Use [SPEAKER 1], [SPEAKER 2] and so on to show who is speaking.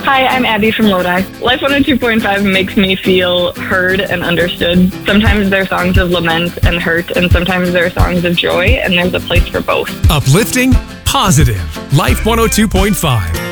[SPEAKER 1] Hi, I'm Abby from Lodi. Life 102.5 makes me feel heard and understood. Sometimes they're songs of lament and hurt, and sometimes they're songs of joy, and there's a place for both.
[SPEAKER 2] Uplifting, positive. Life 102.5.